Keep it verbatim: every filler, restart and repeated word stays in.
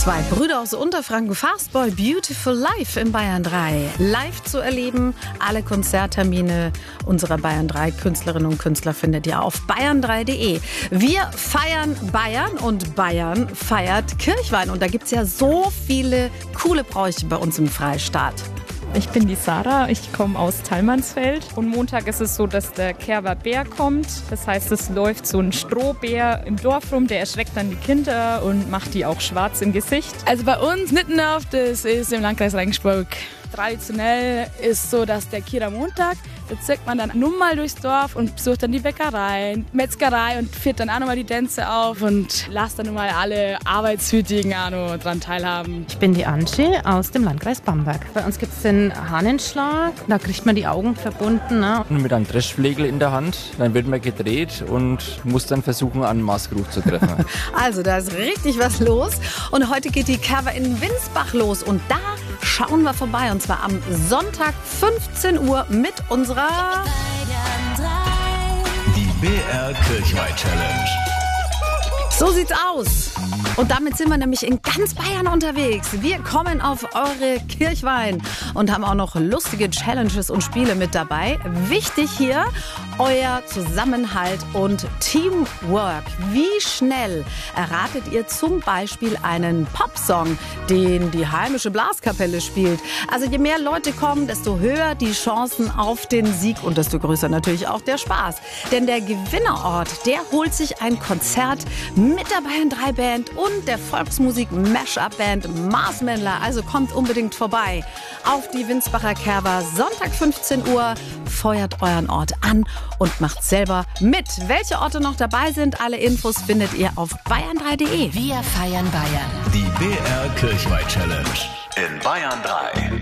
Zwei Brüder aus Unterfranken, Fastboy, Beautiful Life in Bayern drei. Live zu erleben, alle Konzerttermine unserer Bayern drei Künstlerinnen und Künstler findet ihr auf bayern drei punkt de. Wir feiern Bayern und Bayern feiert Kirchweih. Und da gibt es ja so viele coole Bräuche bei uns im Freistaat. Ich bin die Sarah, ich komme aus Thalmannsfeld und Montag ist es so, dass der Kerber Bär kommt. Das heißt, es läuft so ein Strohbär im Dorf rum, der erschreckt dann die Kinder und macht die auch schwarz im Gesicht. Also bei uns Nittendorf, das ist im Landkreis Regensburg. Traditionell ist so, dass der Kierer Montag, da zirkt man dann nun mal durchs Dorf und besucht dann die Bäckerei, Metzgerei und führt dann auch nochmal die Tänze auf und lasst dann nun mal alle Arbeitswütigen auch noch dran teilhaben. Ich bin die Angie aus dem Landkreis Bamberg. Bei uns gibt es den Hahnenschlag, da kriegt man die Augen verbunden. Ne? Mit einem Dreschflegel in der Hand, dann wird man gedreht und muss dann versuchen, einen Maßkrug zu treffen. Also da ist richtig was los und heute geht die Kerber in Winsbach los und da schauen wir vorbei und zwar am Sonntag fünfzehn Uhr mit unserer Die B R Kirchweih Challenge. So sieht's aus. Und damit sind wir nämlich in ganz Bayern unterwegs. Wir kommen auf eure Kirchweih und haben auch noch lustige Challenges und Spiele mit dabei. Wichtig hier, euer Zusammenhalt und Teamwork. Wie schnell erratet ihr zum Beispiel einen Popsong, den die heimische Blaskapelle spielt? Also je mehr Leute kommen, desto höher die Chancen auf den Sieg und desto größer natürlich auch der Spaß. Denn der Gewinnerort, der holt sich ein Konzert mit der Bayern drei Band und der Volksmusik-Mash-Up-Band Marsmännler. Also kommt unbedingt vorbei auf die Winsbacher Kerber. Sonntag fünfzehn Uhr, feuert euren Ort an und macht selber mit. Welche Orte noch dabei sind, alle Infos findet ihr auf bayern drei punkt de. Wir feiern Bayern. Die B R Kirchweih Challenge in Bayern drei.